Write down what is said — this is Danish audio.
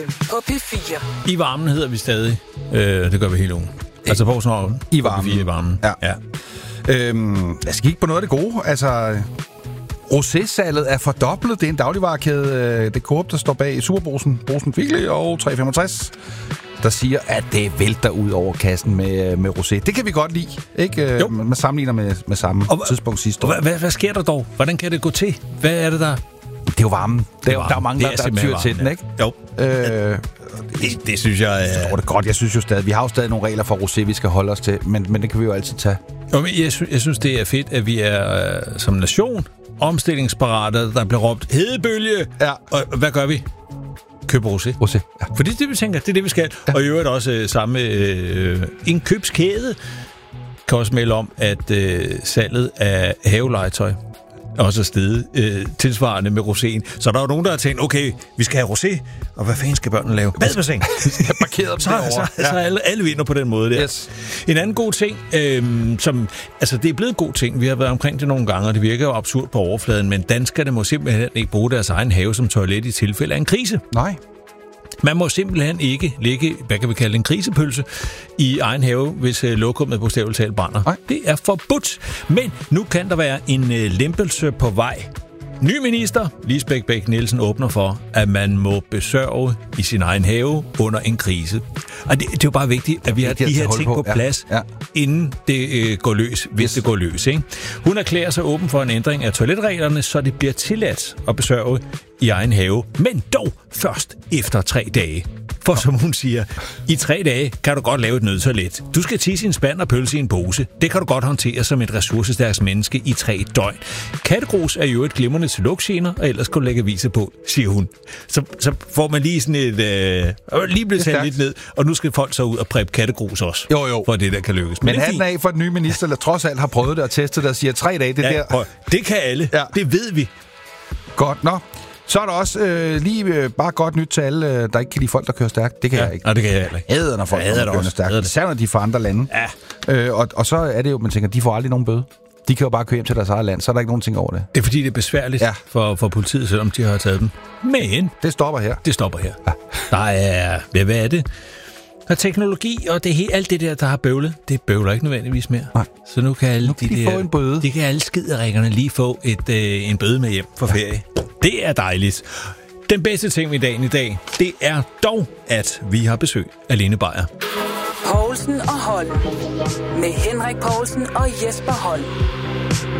På P4. I varmen hedder vi stadig. Det gør vi hele ugen. Altså på sådan I varmen. P4 i varmen. Ja. Jeg skal kigge på noget af det gode. Altså, rosé-salget er fordoblet. Det er en dagligvarekæde, det Coop, der står bag Superbrugsen, Brugsen Kvickly og 365, der siger, at det vælter ud over kassen med rosé. Det kan vi godt lide, ikke? Man sammenligner med samme tidspunkt sidste år. Hvad sker der dog? Hvordan kan det gå til? Hvad er det der? Det er jo varmen. Der er mange, der tyr til den, ikke? Jo. Det synes jeg... Jeg tror det godt. Jeg synes jo stadig, vi har jo stadig nogle regler for rosé, vi skal holde os til, men det kan vi jo altid tage. Jo, men jeg synes, det er fedt, at vi er som nation omstillingsparate, der bliver råbt hedebølge. Ja. Og hvad gør vi? Køb rosé. Rosé, ja. For det er det, vi tænker. Det er det, vi skal. Ja. Og i øvrigt også samme indkøbskæde kan også melde om, at salget af havelegetøj også er steget tilsvarende med roséen. Så der er jo nogen, der har tænkt, okay, vi skal have rosé, og hvad fanden skal børnene lave? Badebassin! Jeg har parkeret dem derovre. Så alle vinder på den måde der. Yes. En anden god ting, som... Altså, det er blevet en god ting. Vi har været omkring det nogle gange, og det virker jo absurd på overfladen, men danskerne må simpelthen ikke bruge deres egen have som toilet i tilfælde af en krise. Nej. Man må simpelthen ikke lægge, hvad kan vi kalde en krisepølse, i egen have, hvis lokummet bogstaveligt talt brænder. Nej. Det er forbudt. Men nu kan der være en lempelse på vej. Ny minister, Lisbeth Bech-Nielsen, åbner for, at man må besørge i sin egen have under en krise. Og det er jo bare vigtigt, at vi har de her ting på plads, inden det går løs, hvis det går løs. Ikke? Hun erklærer sig åben for en ændring af toiletreglerne, så det bliver tilladt at besørge i egen have, men dog først efter 3 dage. For som hun siger, i 3 dage kan du godt lave et nødtoilet. Du skal tisse en spand og pølse i en pose. Det kan du godt håndtere som et ressourcestærkt menneske i 3 døgn. Kattegrus er jo et glimrende til lugtgener, og ellers kunne du lægge aviser på, siger hun. Så får man lige sådan et... lige blevet taget lidt ned, og nu skal folk så ud og preppe kattegrus også. Jo. For det der kan lykkes. Men hatten af for den nye minister, der trods alt har prøvet det og testet det og siger 3 dage, det der... Prøv. Det kan alle. Ja. Det ved vi. Godt, nå. Så er der også bare godt nyt til alle, der ikke kan lide folk, der kører stærkt. Det kan jeg ikke. Nej, det kan jeg heller ikke. Æder, når folk kører stærkt. Især når de er fra andre lande. Ja. Og så er det jo, man tænker, de får aldrig nogen bøde. De kan jo bare køre hjem til deres eget land, så er der ikke nogen ting over det. Det er fordi, det er besværligt for politiet, selvom de har taget dem. Men... Det stopper her. Ja. Der er... Hvad er det? Og teknologi og alt det der har bøvlet, det bøvler ikke nødvendigvis mere. Nej. Så nu kan alle de få en bøde. De kan alle skiderikkerne lige få en bøde med hjem for ferie. Det er dejligt. Den bedste ting ved dagen i dag, det er dog, at vi har besøg af Lene Beyer. Poulsen og Holm. Med Henrik Poulsen og Jesper Holm.